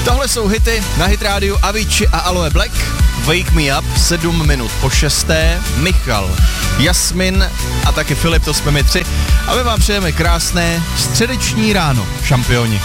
Tohle jsou hity na Hit Radio Avicii a Aloe Black. Wake Me Up, 7 minut po 6. Michal, Jasmin a taky Filip, to jsme my 3. A my vám přejeme krásné středeční ráno, šampioni.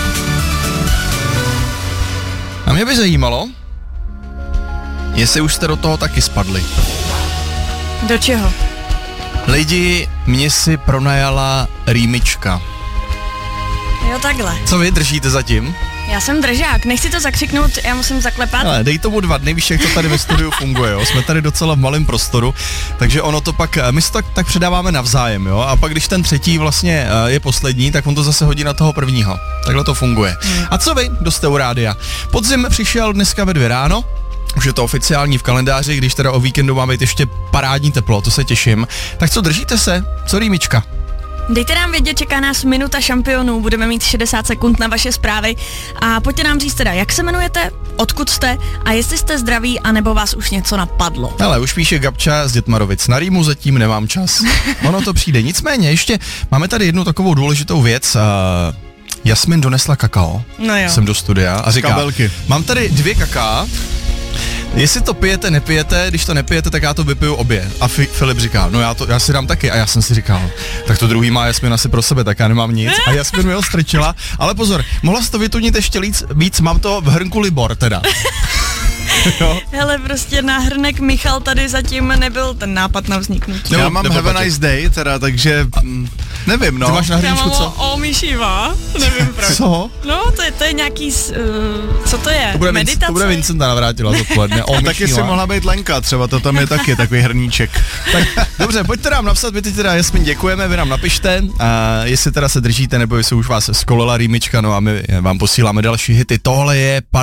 A mě by zajímalo, jestli už jste do toho taky spadli. Do čeho? Lidi, mě si pronajala rýmička. Jo, takhle. Co vy držíte zatím? Já jsem držák, nechci to zakřiknout, já musím zaklepat. Ale dej tomu 2 dny, víš, jak to tady ve studiu funguje, jo? Jsme tady docela v malém prostoru, takže ono to pak, my si to tak předáváme navzájem, jo? A pak když ten třetí vlastně je poslední, tak on to zase hodí na toho prvního. Takhle to funguje. A co vy, kdo jste u rádia? Podzim přišel dneska ve 2 ráno, už je to oficiální v kalendáři, když teda o víkendu má být ještě parádní teplo, to se těším. Tak co, držíte se? Co rýmička? Dejte nám vědět, čeká nás minuta šampionů, budeme mít 60 sekund na vaše zprávy a pojďte nám říct teda, jak se jmenujete, odkud jste a jestli jste zdraví, anebo vás už něco napadlo. Hele, už píše Gabča z Dětmarovic, na rýmu zatím nemám čas. Ono to přijde, nicméně ještě máme tady jednu takovou důležitou věc. Jasmin donesla kakao, jsem do studia a říká, mám tady 2 kaká, jestli to pijete, nepijete, když to nepijete, tak já to vypiju obě. A Filip říká, no já si dám taky. A já jsem si říkal, tak to druhý má Jasmin asi pro sebe, tak já nemám nic. A Jasmin mi ho strčila, ale pozor, mohla jsi to vytunit ještě víc, mám to v hrnku Libor teda. Jo. Hele, prostě na hrnek Michal tady zatím nebyl ten nápad na vzniknutí. Já mám Have a Nice Day teda, takže nevím, no. Ty máš na hrníčku co? O myšíva, nevím proč. Co? No, to je nějaký, co to je? Meditace? To bude Vincenta navrátila odpoledne. A taky si mohla být Lenka, třeba to tam je taky takový hrníček. Tak, dobře, pojďte nám napsat, my teď teda Jasmin děkujeme, vy nám napište, jestli teda se držíte, nebo jestli už vás zkolila rýmička, no a my vám posíláme další hity. Tohle je